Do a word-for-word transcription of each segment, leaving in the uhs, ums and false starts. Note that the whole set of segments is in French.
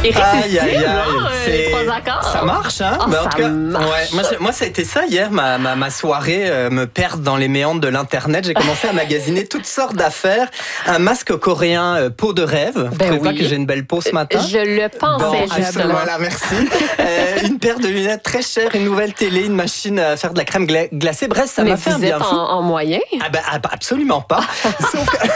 Irrésistible, aïe, aïe, aïe. hein, C'est- les trois accords. Ça marche, hein? Oh, Ben, en ça tout cas, marche. ouais. Moi, c'est- moi, ça a été ça hier, ma, ma, ma soirée, euh, me perdre dans les méandres de l'Internet. J'ai commencé à magasiner toutes sortes d'affaires. Un masque coréen euh, peau de rêve. Vous Ben trouvez pas oui. que j'ai une belle peau ce matin? Je le pensais Bon, justement. voilà, merci. Euh, une paire de lunettes très chères, une nouvelle télé, une machine à faire de la crème gla- glacée. Bref, ça Mais m'a fait un vous bien êtes fou. en, en moyen. Ah ben, ah ben, absolument pas. Sauf que,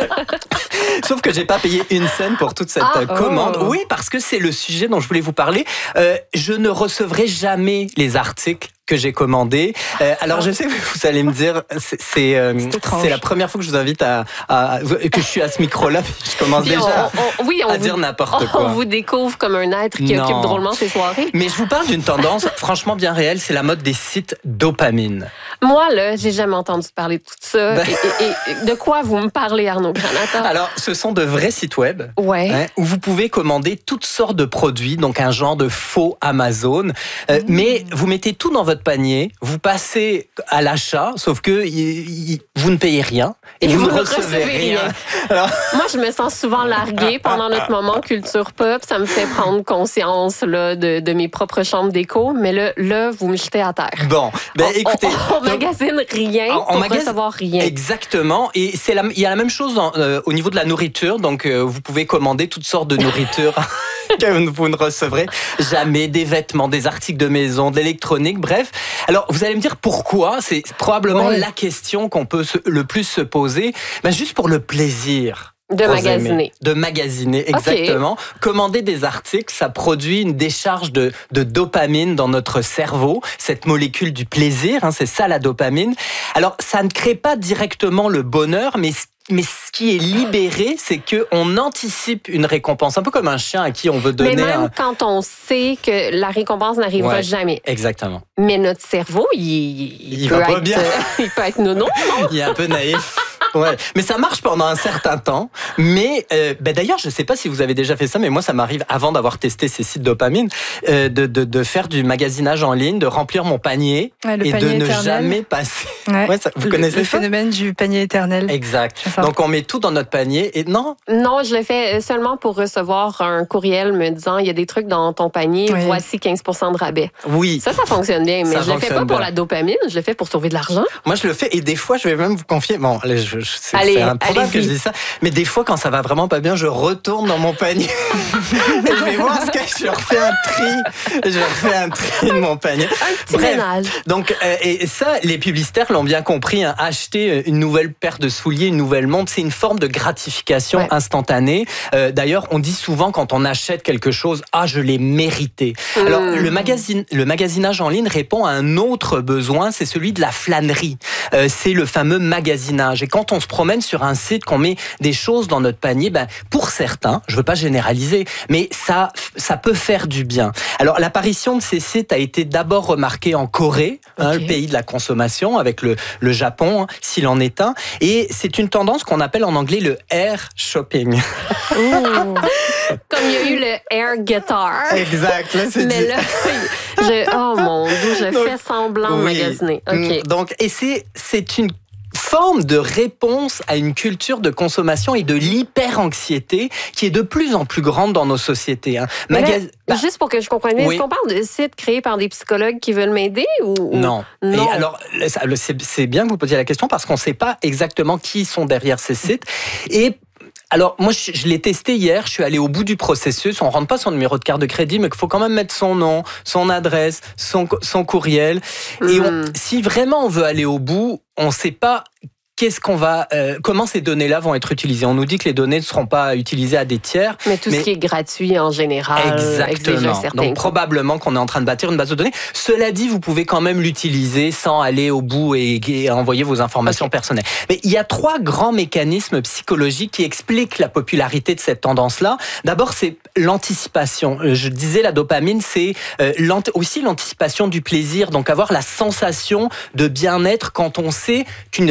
sauf que j'ai pas payé une scène pour toute cette Ah, euh, commande. oh. Oui, parce que c'est le sujet dont je voulais vous parler. Euh, je ne recevrai jamais les articles que j'ai commandés. Euh, alors je sais que vous allez me dire, c'est c'est, euh, étrange. c'est la première fois que je vous invite à, à- que je suis à ce micro-là. puis Je commence Puis déjà on- on- oui, on à vous, dire n'importe on quoi. vous découvre comme un être qui Non. occupe drôlement ses soirées. Mais je vous parle d'une tendance franchement bien réelle, c'est la mode des sites dopamine. Moi, là, j'ai jamais entendu parler de tout ça. Ben- Et, et- et de quoi vous me parlez, Arnaud Granata? Alors, ce sont de vrais sites web. Ouais. Hein, où vous pouvez commander toutes sortes de produits, donc un genre de faux Amazon. Euh, Mmh. Mais vous mettez tout dans votre panier, vous passez à l'achat, sauf que y- y- vous ne payez rien et, Et vous, vous ne ne recevez recevez rien. rien. Alors, Moi, je me sens souvent larguée pendant notre moment culture pop. Ça me fait prendre conscience là, de, de mes propres chambres d'écho. Mais là, là, vous me jetez à terre. bon, ben On- écoutez. on, on donc- magasine rien On- on pour magasine- recevoir rien. Exactement, et c'est la, il y a la même chose dans, euh, au niveau de la nourriture, donc euh, vous pouvez commander toutes sortes de nourriture que vous ne recevrez jamais, des vêtements, des articles de maison, de l'électronique, bref. Alors vous allez me dire pourquoi, c'est probablement Ouais. la question qu'on peut se- le plus se poser, ben, juste pour le plaisir. De Aux magasiner. aimés. De magasiner, exactement. Commander des articles, ça produit une décharge de, de dopamine dans notre cerveau, cette molécule du plaisir, hein, c'est ça la dopamine. Alors, ça ne crée pas directement le bonheur, mais mais ce qui est libéré, c'est que on anticipe une récompense, un peu comme un chien à qui on veut donner Mais même un... quand on sait que la récompense n'arrivera Ouais. jamais. Exactement. Mais notre cerveau, il, il Il peut va pas être, bien. euh, il peut être nono. Il est un peu naïf. Ouais, mais ça marche pendant un certain temps. Mais euh, ben d'ailleurs, je sais pas si vous avez déjà fait ça, mais moi, ça m'arrive avant d'avoir testé ces sites dopamine, euh, de, de, de faire du magasinage en ligne, de remplir mon panier Ouais, le et de panier ne éternel. jamais passer. Ouais. Ouais, ça- vous Le- connaissez le ça? phénomène du panier éternel. Exact. C'est ça. Donc on met tout dans notre panier et non. Non, je le fais seulement pour recevoir un courriel me disant il y a des trucs dans ton panier, Oui. voici quinze pour cent de rabais. Oui. Ça, ça fonctionne bien, mais Ça je le fais fonctionne pas pour bien. la dopamine, je le fais pour sauver de l'argent. Moi, je le fais et des fois, je vais même vous confier. Bon, allez, je, je, c'est, Allez, c'est improbable que allez-y. je dise ça, mais des fois, quand ça va vraiment pas bien, je retourne dans mon panier et je vais voir ce que je refais un tri. Je refais un tri de mon panier. Un petit Bref. ménage. Donc, euh, et ça, les publicitaires l'ont bien compris. Hein, acheter une nouvelle paire de souliers, une nouvelle montre, c'est une forme de gratification Ouais. instantanée. Euh, d'ailleurs, on dit souvent quand on achète quelque chose, ah, je l'ai mérité. Mmh. Alors, le magazine, le magasinage en ligne répond à un autre besoin, c'est celui de la flânerie. Euh, c'est le fameux magasinage. Et quand on se promène sur un site, qu'on met des choses dans notre panier, ben, pour certains, je veux pas généraliser, mais ça, ça peut faire du bien. Alors, l'apparition de ces sites a été d'abord remarquée en Corée, hein, Ok. le pays de la consommation, avec le, le Japon, hein, s'il en est un. Et c'est une tendance qu'on appelle en anglais le air shopping. Ouh. Comme il y a eu le air guitar. Exact. Là, c'est Mais là, je, oh mon Dieu, je Donc, fais semblant de oui. magasiner. Mm, OK. Donc, et c'est, c'est une forme de réponse à une culture de consommation et de l'hyper-anxiété qui est de plus en plus grande dans nos sociétés. Hein. Mais là, Magas- bah, juste pour que je comprenne bien, oui. est-ce qu'on parle de sites créés par des psychologues qui veulent m'aider ou ou- non. Non. Et alors, le- ça- le- c'est, c'est bien que vous posiez la question parce qu'on ne sait pas exactement qui sont derrière ces sites. Et alors, moi, je, je l'ai testé hier, je suis allé au bout du processus. On ne rentre pas son numéro de carte de crédit, mais il faut quand même mettre son nom, son adresse, son, son courriel. Et on- Hmm. si vraiment on veut aller au bout, on ne sait pas qu'est-ce qu'on va, euh, comment ces données-là vont être utilisées. On nous dit que les données ne seront pas utilisées à des tiers. Mais tout Mais- ce qui est gratuit en général exige un Exactement. certain Donc coût. probablement qu'on est en train de bâtir une base de données. Cela dit, vous pouvez quand même l'utiliser sans aller au bout et, et envoyer vos informations personnelles. Mais il y a trois grands mécanismes psychologiques qui expliquent la popularité de cette tendance-là. D'abord, c'est l'anticipation. Euh, Je disais, la dopamine, c'est euh, l'ant- aussi l'anticipation du plaisir. Donc avoir la sensation de bien-être quand on sait qu'une récompense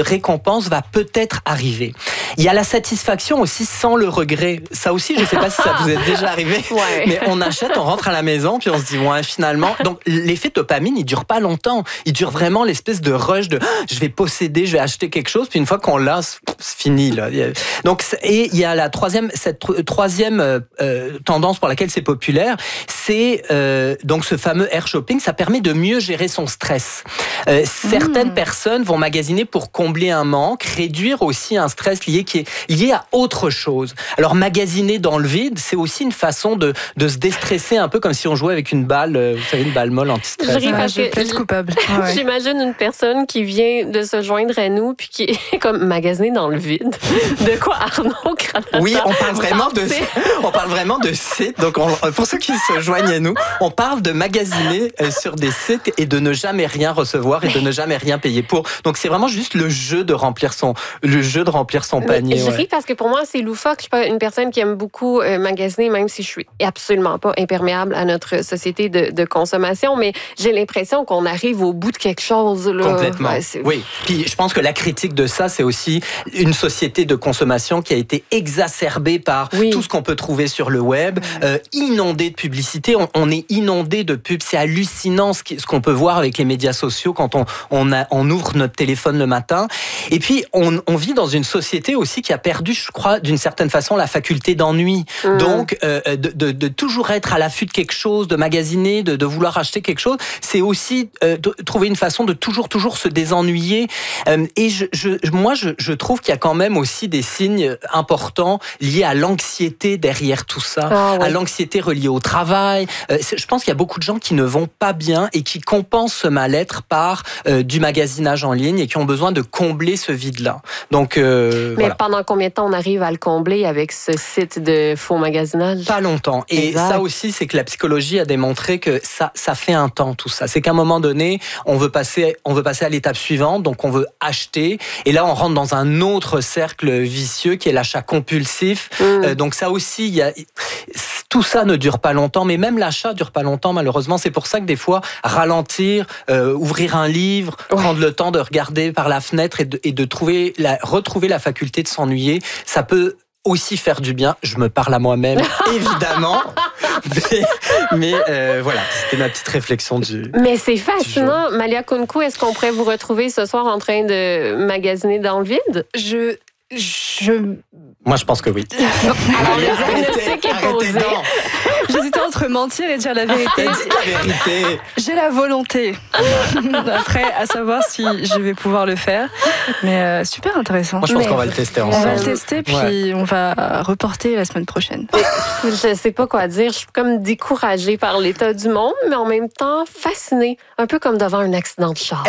pense, va peut-être arriver. Il y a la satisfaction aussi sans le regret. Ça aussi, je ne sais pas si ça vous est déjà arrivé, ouais. mais on achète, on rentre à la maison, puis on se dit, ouais, finalement... Donc, l'effet dopamine, il dure pas longtemps. Il dure vraiment l'espèce de rush de « je vais posséder, je vais acheter quelque chose », puis une fois qu'on l'a, c'est fini. Là. Donc, et il y a la troisième, cette troisième euh, tendance pour laquelle c'est populaire, c'est euh, donc ce fameux air shopping. Ça permet de mieux gérer son stress. Euh, certaines mmh. personnes vont magasiner pour combler un manque, réduire aussi un stress lié qui est lié à autre chose. Alors magasiner dans le vide, c'est aussi une façon de de se déstresser un peu comme si on jouait avec une balle, vous savez, une balle molle anti-stress. Je ris parce que je, coupable. Ouais. J'imagine une personne qui vient de se joindre à nous puis qui est comme magasiner dans le vide. De quoi Arnaud Granata? Oui, on parle vraiment de on parle vraiment de sites. Donc on, pour ceux qui se joignent à nous, on parle de magasiner sur des sites et de ne jamais rien recevoir et de ne jamais rien payer pour. Donc c'est vraiment juste le jeu de remplir son le jeu de remplir son panier. Mais je ouais. ris parce que pour moi c'est loufoque. Je suis pas une personne qui aime beaucoup euh, magasiner, même si je suis absolument pas imperméable à notre société de, de consommation. Mais j'ai l'impression qu'on arrive au bout de quelque chose là. Complètement. Ouais, oui. Puis je pense que la critique de ça, c'est aussi une société de consommation qui a été exacerbée par oui. tout ce qu'on peut trouver sur le web, euh, inondée de publicité. On, on est inondé de pubs. C'est hallucinant ce, qui, ce qu'on peut voir avec les médias sociaux quand on, on, a, on ouvre notre téléphone le matin. Et puis, on, on vit dans une société aussi qui a perdu, je crois, d'une certaine façon, la faculté d'ennui. Mmh. Donc, euh, de, de, de toujours être à l'affût de quelque chose, de magasiner, de, de vouloir acheter quelque chose, c'est aussi euh, trouver une façon de toujours, toujours se désennuyer. Euh, et je, je, moi, je, je trouve qu'il y a quand même aussi des signes importants liés à l'anxiété derrière tout ça, ah, ouais. à l'anxiété reliée au travail. Euh, je pense qu'il y a beaucoup de gens qui ne vont pas bien et qui compensent ce mal-être par euh, du magasinage en ligne et qui ont besoin de combler ce vide-là. Donc, euh, Mais voilà. pendant combien de temps on arrive à le combler avec ce site de faux magasinage? Pas longtemps. Et exact. Ça aussi, c'est que la psychologie a démontré que ça, ça fait un temps tout ça. C'est qu'à un moment donné, on veut passer, on veut passer à l'étape suivante, donc on veut acheter. Et là, on rentre dans un autre cercle vicieux qui est l'achat compulsif. Mmh. Euh, donc ça aussi, il y a tout ça ne dure pas longtemps, mais même l'achat dure pas longtemps malheureusement. C'est pour ça que des fois, ralentir, euh, ouvrir un livre, ouais. prendre le temps de regarder par la fenêtre et de, et de trouver la, retrouver la faculté de s'ennuyer, ça peut aussi faire du bien. Je me parle à moi-même, évidemment. Mais, mais euh, voilà, c'était ma petite réflexion du. Mais c'est fascinant. Malia Kounkou, est-ce qu'on pourrait vous retrouver ce soir en train de magasiner dans le vide? Je... Je... Moi, je pense que oui. Alors, le diagnostic est posé. J'hésitais entre mentir et dire la vérité. la vérité. J'ai la volonté. Après, à savoir si je vais pouvoir le faire. Mais euh, super intéressant. Moi, je pense mais qu'on va le tester ensemble. On va le tester, puis ouais. on va reporter la semaine prochaine. Je sais pas quoi dire. Je suis comme découragée par l'état du monde, mais en même temps fascinée. Un peu comme devant un accident de char.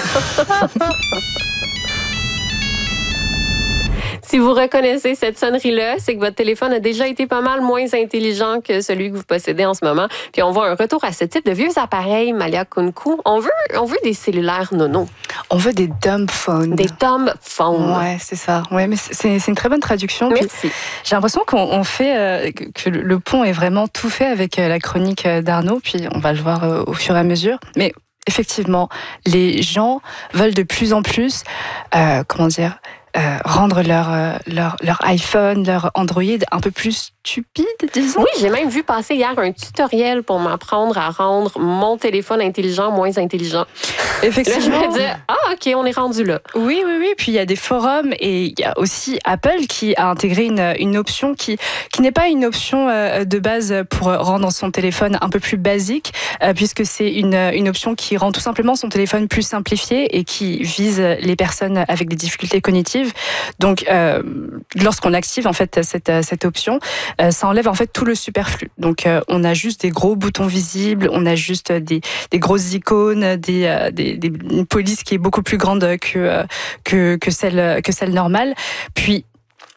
Si vous reconnaissez cette sonnerie-là, c'est que votre téléphone a déjà été pas mal moins intelligent que celui que vous possédez en ce moment. Puis on voit un retour à ce type de vieux appareils, Malia Kounkou. On veut, on veut des cellulaires nono. On veut des dumb phones. Des dumb phones. Ouais, c'est ça. Ouais, mais c'est, c'est une très bonne traduction. Merci. Puis, j'ai l'impression qu'on on fait, euh, que le pont est vraiment tout fait avec euh, la chronique d'Arnaud. Puis on va le voir euh, au fur et à mesure. Mais effectivement, les gens veulent de plus en plus, euh, comment dire, Euh, rendre leur, euh, leur, leur iPhone, leur Android un peu plus stupide, disons. Oui, j'ai même vu passer hier un tutoriel pour m'apprendre à rendre mon téléphone intelligent moins intelligent. Effectivement. Là, je me dis, ah, OK, on est rendu là. Oui, oui, oui. Puis il y a des forums et il y a aussi Apple qui a intégré une, une option qui, qui n'est pas une option euh, de base pour rendre son téléphone un peu plus basique, euh, puisque c'est une, une option qui rend tout simplement son téléphone plus simplifié et qui vise les personnes avec des difficultés cognitives. Donc, euh, lorsqu'on active en fait cette, cette option, euh, ça enlève en fait tout le superflu. Donc, euh, on a juste des gros boutons visibles, on a juste des, des grosses icônes, des, euh, des, des, une police qui est beaucoup plus grande que, euh, que, que, celle, que celle normale. Puis,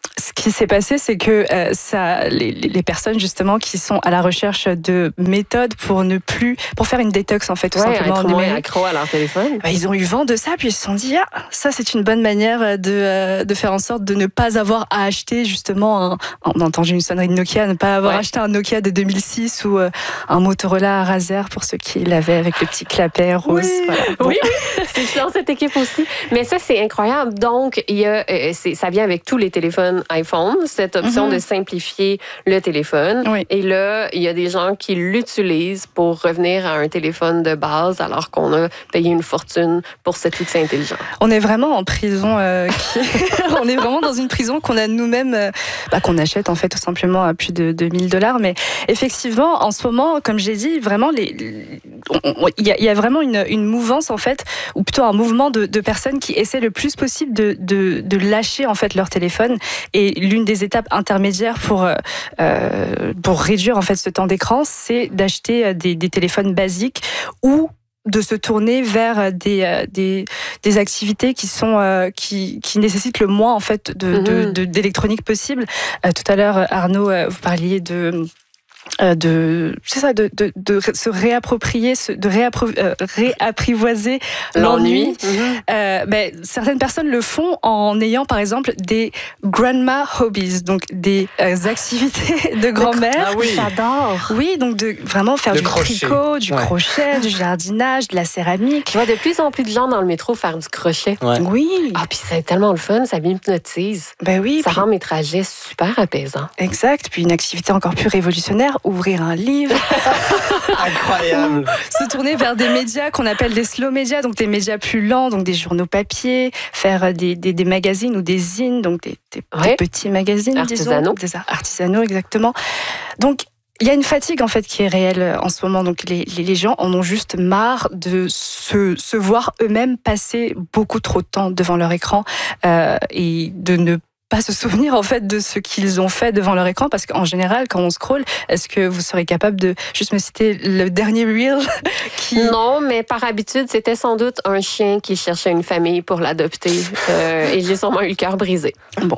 Ce qui s'est passé, c'est que euh, ça, les, les personnes justement qui sont à la recherche de méthodes pour ne plus, pour faire une détox en fait, tout ouais, simplement. Être moins accro à leur téléphone. Bah, ils ont eu vent de ça, puis ils se sont dit ah, ça c'est une bonne manière de euh, de faire en sorte de ne pas avoir à acheter justement. Un, on a entendu une sonnerie de Nokia, ne pas avoir ouais. acheté un Nokia de deux mille six ou euh, un Motorola Razr pour ceux qui l'avaient avec le petit clapet rose. Oui, voilà. bon. oui, c'est dans cette équipe aussi. Mais ça c'est incroyable. Donc il y a, euh, c'est, ça vient avec tous les téléphones iPhone, cette option mm-hmm. de simplifier le téléphone. Oui. Et là, il y a des gens qui l'utilisent pour revenir à un téléphone de base alors qu'on a payé une fortune pour cet outil intelligent. On est vraiment en prison. Euh, qui... on est vraiment dans une prison qu'on a nous-mêmes, euh, bah, qu'on achète en fait tout simplement à plus de deux mille dollars. Mais effectivement, en ce moment, comme j'ai dit, vraiment, il y, y a vraiment une, une mouvance en fait, ou plutôt un mouvement de, de personnes qui essaient le plus possible de, de, de lâcher en fait leur téléphone. Et l'une des étapes intermédiaires pour euh, pour réduire en fait ce temps d'écran, c'est d'acheter des, des téléphones basiques ou de se tourner vers des des, des activités qui sont euh, qui qui nécessitent le moins en fait de, mmh. de, de d'électronique possible. Euh, tout à l'heure, Arnaud, vous parliez de Euh, de c'est ça de, de, de se réapproprier de réappro- euh, réapprivoiser l'ennui, l'ennui. Mmh. Euh, ben, certaines personnes le font en ayant par exemple des grandma hobbies, donc des euh, activités de grand-mère. Ah oui. J'adore. Oui, donc de vraiment faire le du crochet. tricot, du ouais. crochet, du jardinage, de la céramique. Je vois de plus en plus de gens dans le métro faire du crochet. Ouais. Oui. Ah, puis c'est tellement le fun, ça m'hypnotise. Ben oui. Ça puis... rend mes trajets super apaisants. Exact. Puis une activité encore plus révolutionnaire, ouvrir un livre. Incroyable. Se tourner vers des médias qu'on appelle des slow médias, donc des médias plus lents, donc des journaux papier, faire des, des, des magazines ou des zines, donc des, des, ouais. des petits magazines, artisanaux. disons. Des artisanaux, exactement. Donc, il y a une fatigue en fait qui est réelle en ce moment. Donc les, les, les gens en ont juste marre de se, se voir eux-mêmes passer beaucoup trop de temps devant leur écran euh, et de ne pas se souvenir en fait de ce qu'ils ont fait devant leur écran, parce qu'en général quand on scrolle, est-ce que vous serez capable de juste me citer le dernier reel qui... Non, mais par habitude c'était sans doute un chien qui cherchait une famille pour l'adopter euh, et j'ai sûrement eu le cœur brisé. Bon.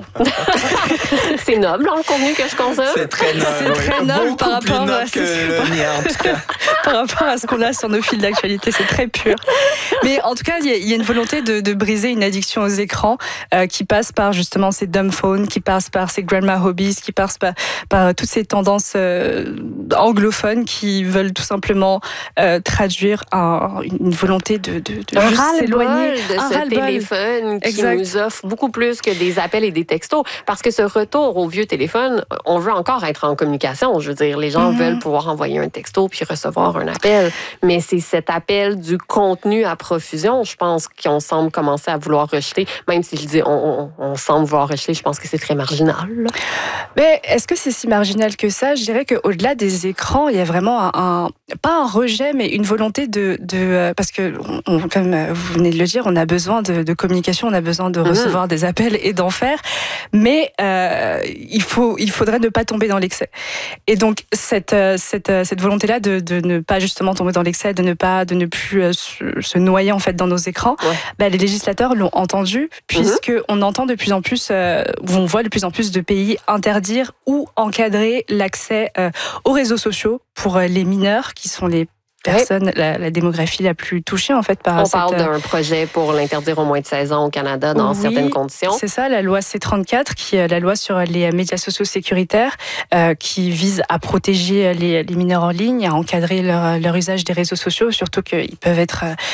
C'est noble hein, le contenu que je consomme. C'est très noble. C'est très oui. noble Beaucoup par rapport plus à que le mien, en tout cas. Par rapport à ce qu'on a sur nos fils d'actualité, c'est très pur. Mais en tout cas, il y, y a une volonté de, de briser une addiction aux écrans euh, qui passe par justement ces dumb phones, qui passe par ces grandma hobbies, qui passe par, par toutes ces tendances euh, anglophones qui veulent tout simplement euh, traduire un, une volonté de, de, de un juste s'éloigner de un ce ras-le-bol. téléphone qui exact. Nous offre beaucoup plus que des appels et des textos. Parce que ce retour au vieux téléphone, on veut encore être en communication. Je veux dire, les gens mm-hmm. veulent pouvoir envoyer un texto puis recevoir un appel. Mais c'est cet appel du contenu à profusion, je pense, qu'on semble commencer à vouloir rejeter. Même si je dis on, on, on semble vouloir rejeter, je pense que c'est très marginal. Mais est-ce que c'est si marginal que ça? Je dirais qu'au-delà des écrans, il y a vraiment un, un pas un rejet, mais une volonté de, de parce que on, comme vous venez de le dire, on a besoin de, de communication, on a besoin de recevoir mmh. des appels et d'en faire, mais euh, il faut, il faudrait ne pas tomber dans l'excès. Et donc cette cette cette volonté-là de, de ne pas justement tomber dans l'excès, de ne pas, de ne plus se, se noyer en fait dans nos écrans, ouais. bah, les législateurs l'ont entendu, puisque mmh. on entend de plus en plus, euh, on voit de plus en plus de pays interdire ou encadrer l'accès euh, aux réseaux sociaux pour euh, les mineurs, qui sont les personnes, ouais. la, la démographie la plus touchée en fait par On cette... parle d'un projet pour l'interdire aux moins de seize ans au Canada dans oui, certaines conditions. C'est ça, la loi C trente-quatre, qui est la loi sur les médias sociaux sécuritaires, euh, qui vise à protéger les, les mineurs en ligne, à encadrer leur, leur usage des réseaux sociaux, surtout qu'ils peuvent être... Euh,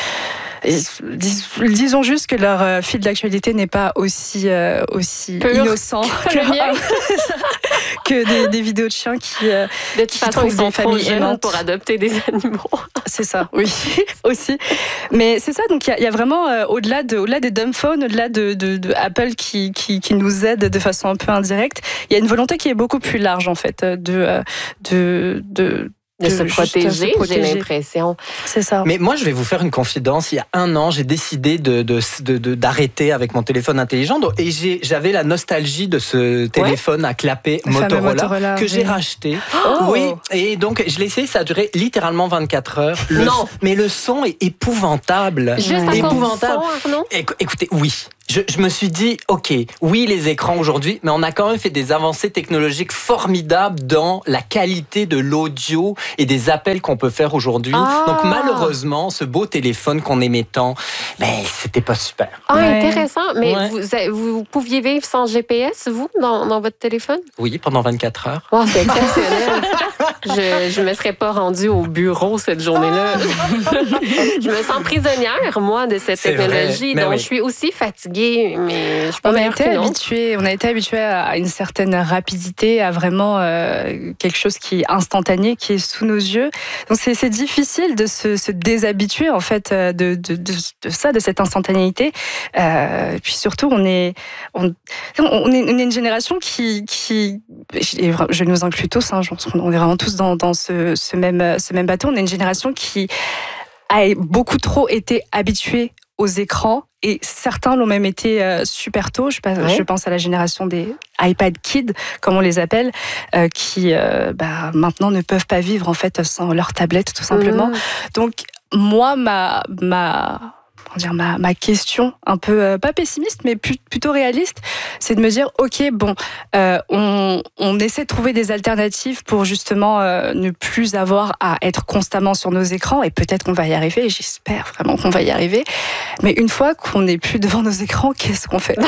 Dis, disons juste que leur euh, fil d'actualité n'est pas aussi, euh, aussi innocent que, le mien. que des, des vidéos de chiens qui, euh, de toute qui façon, trouvent ils sont des familles aimantes pour adopter des animaux. C'est ça, oui, aussi. Mais c'est ça, donc il y, y a vraiment, euh, au-delà, de, au-delà des dumb phones, au-delà de, de, de Apple qui, qui, qui nous aide de façon un peu indirecte, il y a une volonté qui est beaucoup plus large, en fait, de... de, de De, de se protéger, se protéger, j'ai l'impression. C'est ça. Mais moi, je vais vous faire une confidence. Il y a un an, j'ai décidé de, de, de, de, d'arrêter avec mon téléphone intelligent. Et j'ai, j'avais la nostalgie de ce téléphone ouais. à clapet Motorola, Motorola que oui. j'ai racheté. Oh. Oui. Et donc, je l'ai essayé. Ça a duré littéralement vingt-quatre heures. Le non. Son, mais le son est épouvantable. Juste ouais. à cause du son, Arnaud? Écoutez, oui. je, je me suis dit, OK, oui, les écrans aujourd'hui, mais on a quand même fait des avancées technologiques formidables dans la qualité de l'audio et des appels qu'on peut faire aujourd'hui. Ah. Donc, malheureusement, ce beau téléphone qu'on aimait tant, ben, c'était pas super. Ah, ouais. Intéressant. Mais ouais. vous, vous pouviez vivre sans G P S, vous, dans, dans votre téléphone? Oui, pendant vingt-quatre heures. Oh, c'est exceptionnel. Je ne me serais pas rendue au bureau cette journée-là. Je me sens prisonnière, moi, de cette c'est technologie. Donc, oui. je suis aussi fatiguée, mais je suis pas on a meilleure été que non. habitué, On a été habitué à une certaine rapidité, à vraiment euh, quelque chose qui est instantané, qui est sous nos yeux. Donc, c'est, c'est difficile de se, se déshabituer, en fait, de, de, de, de ça, de cette instantanéité. Euh, puis surtout, on est, on, on est, on est une génération qui, qui je nous inclus tous, hein, je pense qu'on est vraiment tous dans, dans ce, ce, même, ce même bateau. On est une génération qui a beaucoup trop été habituée aux écrans et certains l'ont même été euh, super tôt. Je, ouais. je pense à la génération des iPad Kids, comme on les appelle, euh, qui euh, bah, maintenant ne peuvent pas vivre en fait sans leur tablette tout simplement. Mmh. Donc moi, ma... ma Dire, ma, ma question un peu, euh, pas pessimiste, mais plus, plutôt réaliste, c'est de me dire, ok, bon, euh, on, on essaie de trouver des alternatives pour justement euh, ne plus avoir à être constamment sur nos écrans, et peut-être qu'on va y arriver, et j'espère vraiment qu'on va y arriver. Mais une fois qu'on n'est plus devant nos écrans, qu'est-ce qu'on fait?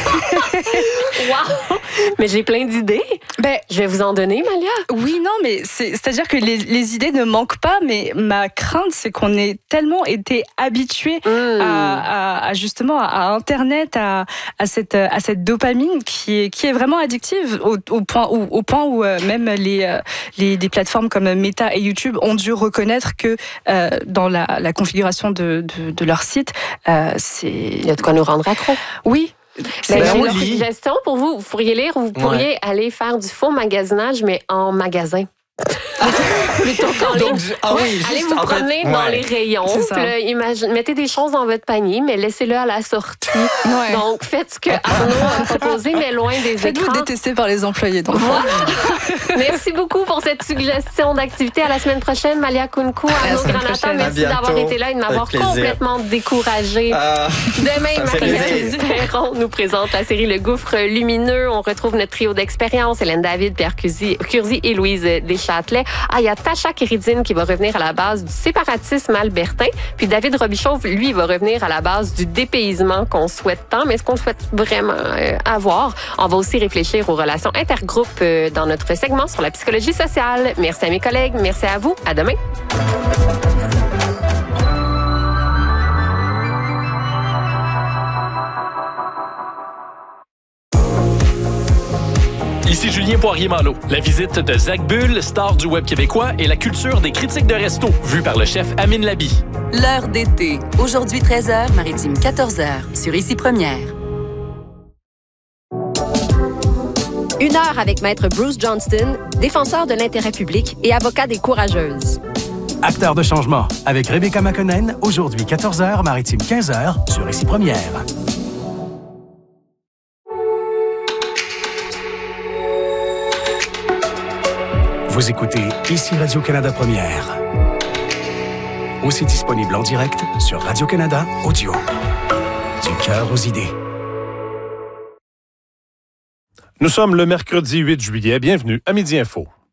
Wow! Mais j'ai plein d'idées. Ben, je vais vous en donner, Malia. Oui, non, mais c'est, c'est-à-dire que les, les idées ne manquent pas, mais ma crainte, c'est qu'on ait tellement été habitués mmh. à, à, à justement à Internet, à, à, cette, à cette dopamine qui est, qui est vraiment addictive au, au point où, au point où euh, même les, euh, les, les plateformes comme Meta et YouTube ont dû reconnaître que euh, dans la, la configuration de, de, de leur site, euh, c'est... Il y a de quoi nous rendre accro. Oui. C'est ben, une suggestion pour vous. Vous pourriez lire ou vous pourriez ouais. aller faire du faux magasinage, mais en magasin. Plutôt qu'en ligne. Ah oui, allez vous promener fait, dans ouais. les rayons. Là, imagine, mettez des choses dans votre panier, mais laissez-le à la sortie. Ouais. Donc, faites ce que Arnaud a proposé, mais loin des Faites-vous écrans. Faites-vous détester par les employés. Donc. Voilà. Merci beaucoup pour cette suggestion d'activité. À la semaine prochaine, Malia Kunku, Arnaud Granata. Merci d'avoir été là et de m'avoir complètement découragée. Euh, Demain, Marie-Ève Perron nous présente la série Le Gouffre Lumineux. On retrouve notre trio d'expérience, Hélène David, Pierre Curzi, Curzi et Louise Deschâtelet. Ah, il y a Tasha Kéridine qui va revenir à la base du séparatisme albertain. Puis David Robichaud, lui, va revenir à la base du dépaysement qu'on souhaite tant, mais est-ce qu'on souhaite vraiment euh, avoir? On va aussi réfléchir aux relations intergroupes euh, dans notre segment sur la psychologie sociale. Merci à mes collègues, merci à vous. À demain. Ici Julien Poirier-Malo. La visite de Zach Bull, star du web québécois, et la culture des critiques de resto, vue par le chef Amine Labi. L'heure d'été. Aujourd'hui treize heures, Maritime quatorze heures, sur Ici Première. Une heure avec Maître Bruce Johnston, défenseur de l'intérêt public et avocat des courageuses. Acteur de changement, avec Rebecca McConnell, aujourd'hui quatorze heures, Maritime quinze heures, sur Ici Première. Vous écoutez Ici Radio-Canada Première. Aussi disponible en direct sur Radio-Canada Audio. Du cœur aux idées. Nous sommes le mercredi huit juillet. Bienvenue à Midi Info.